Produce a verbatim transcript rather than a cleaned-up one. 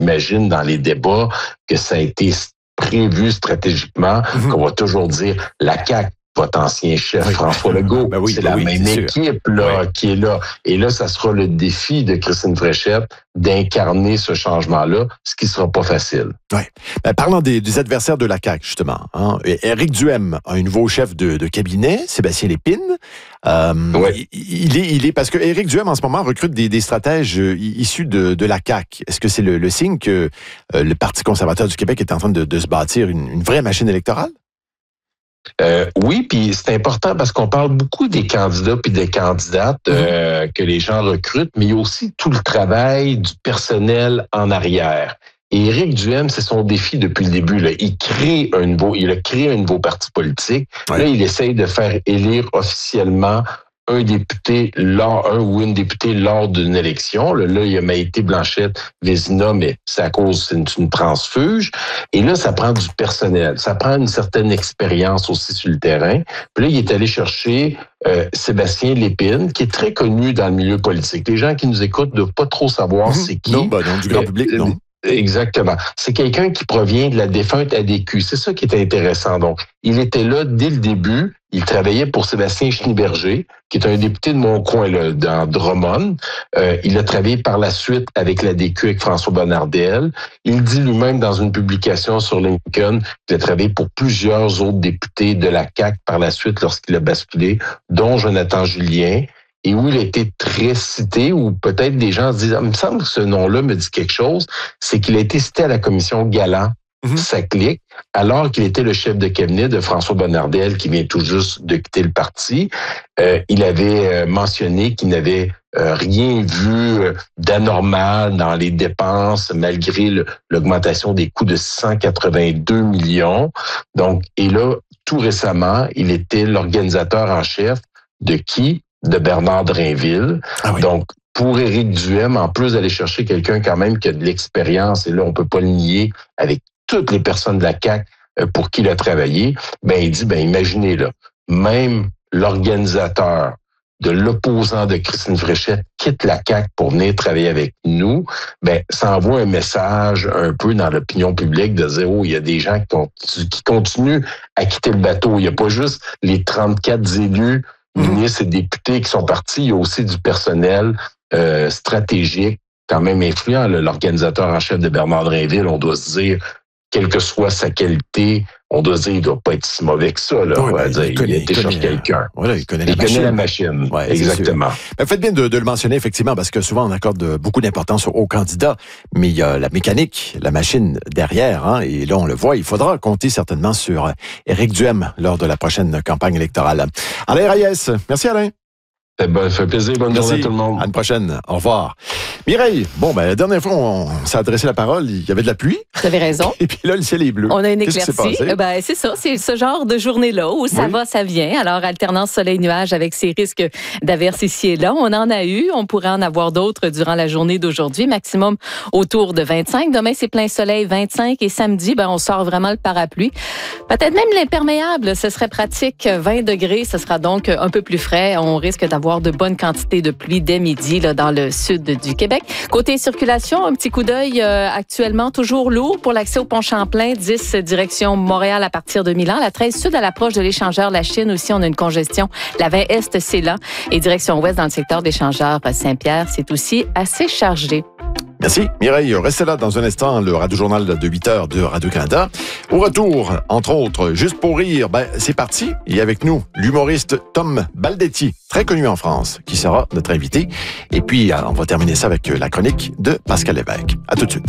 j'imagine, dans les débats, que ça a été prévu stratégiquement, mmh. qu'on va toujours dire la C A Q, votre ancien chef oui. François Legault, ben oui, c'est ben la oui, même c'est équipe là, oui. qui est là. Et là, ça sera le défi de Christine Fréchette d'incarner ce changement-là, ce qui sera pas facile. Oui. Ben, parlant des, des adversaires de la C A Q, justement, hein, Éric Duhaime a un nouveau chef de, de cabinet, Sébastien Lépine. Euh, oui. il, est, il est parce que Éric Duhaime, en ce moment, recrute des, des stratèges issus de, de la C A Q. Est-ce que c'est le, le signe que euh, le Parti conservateur du Québec est en train de, de se bâtir une, une vraie machine électorale? Euh, oui, puis c'est important parce qu'on parle beaucoup des candidats puis des candidates euh, que les gens recrutent, mais il y a aussi tout le travail du personnel en arrière. Et Éric Duhaime, c'est son défi depuis le début. Là. Il crée un nouveau, il a créé un nouveau parti politique. Ouais. Là, il essaye de faire élire officiellement un député lors, un ou une députée lors d'une élection. Là, là il y a Maïté Blanchette-Vézina, mais c'est à cause d'une une transfuge. Et là, ça prend du personnel. Ça prend une certaine expérience aussi sur le terrain. Puis là, il est allé chercher euh, Sébastien Lépine, qui est très connu dans le milieu politique. Les gens qui nous écoutent ne doivent pas trop savoir mmh. c'est qui. Non, ben non, du grand public, euh, non. Exactement. C'est quelqu'un qui provient de la défunte A D Q. C'est ça qui est intéressant. Donc, il était là dès le début. Il travaillait pour Sébastien Schneeberger, qui est un député de mon coin, là, dans Drummond. Euh, il a travaillé par la suite avec l'A D Q, avec François Bonnardel. Il dit lui-même dans une publication sur LinkedIn qu'il a travaillé pour plusieurs autres députés de la C A Q par la suite lorsqu'il a basculé, dont Jonathan Julien. Et où il a été très cité, ou peut-être des gens se disent, ah, il me semble que ce nom-là me dit quelque chose, c'est qu'il a été cité à la commission Galland, mm-hmm. ça clique, alors qu'il était le chef de cabinet de François Bonnardel, qui vient tout juste de quitter le parti. Euh, il avait euh, mentionné qu'il n'avait euh, rien vu euh, d'anormal dans les dépenses, malgré le, l'augmentation des coûts de six cent quatre-vingt-deux millions. Donc, et là, tout récemment, il était l'organisateur en chef de qui? De Bernard Drainville. Ah oui. Donc, pour Éric Duhaime, en plus d'aller chercher quelqu'un quand même qui a de l'expérience, et là, on peut pas le nier, avec toutes les personnes de la C A Q pour qui il a travaillé, ben il dit, ben imaginez là, même l'organisateur de l'opposant de Christine Fréchette quitte la C A Q pour venir travailler avec nous, ben ça envoie un message un peu dans l'opinion publique de dire, oh, il y a des gens qui, continuent, qui continuent à quitter le bateau. Il n'y a pas juste les trente-quatre élus ministres et députés qui sont partis, il y a aussi du personnel euh, stratégique, quand même influent. Là, l'organisateur en chef de Bernard Drainville, on doit se dire, quelle que soit sa qualité, on doit se dire, il ne doit pas être si mauvais que ça. Là, oui, ben, dire, il, connaît, il a été chercher quelqu'un. Voilà, il connaît il la connaît machine. la machine. Ouais, exactement. Ben, faites bien de, de le mentionner, effectivement, parce que souvent, on accorde beaucoup d'importance aux candidats, mais il y a la mécanique, la machine derrière, hein, et là, on le voit, il faudra compter certainement sur Éric Duhaime lors de la prochaine campagne électorale. Alain Reyes, merci Alain. Ça fait plaisir. Bonne Merci. Journée à tout le monde. À une prochaine. Au revoir. Mireille, bon, ben, la dernière fois, on, on s'est adressé la parole, il y avait de la pluie. Vous avez raison. Et puis là, le ciel est bleu. On a une éclaircie. Ben, c'est ça, c'est ce genre de journée-là où ça oui. va, ça vient. Alors, alternance soleil-nuage avec ces risques d'averses ici et là. On en a eu. On pourrait en avoir d'autres durant la journée d'aujourd'hui. Maximum autour de vingt-cinq. Demain, c'est plein soleil, vingt-cinq. Et samedi, ben, on sort vraiment le parapluie. Peut-être même l'imperméable. Ce serait pratique. vingt degrés. Ce sera donc un peu plus frais. On risque d'avoir de bonnes quantités de pluie dès midi là, dans le sud du Québec. Côté circulation, un petit coup d'œil euh, actuellement toujours lourd pour l'accès au pont Champlain, dix direction Montréal à partir de Milan. La treize sud à l'approche de l'échangeur La Chine aussi, on a une congestion. La vingt est, c'est là. Et direction ouest dans le secteur d'échangeur Saint-Pierre, c'est aussi assez chargé. Merci. Mireille, restez là dans un instant, le Radio-Journal de huit heures de Radio-Canada. Au retour, entre autres, juste pour rire, ben, c'est parti. Et avec nous, l'humoriste Tom Baldetti, très connu en France, qui sera notre invité. Et puis, on va terminer ça avec la chronique de Pascal Lévesque. À tout de suite.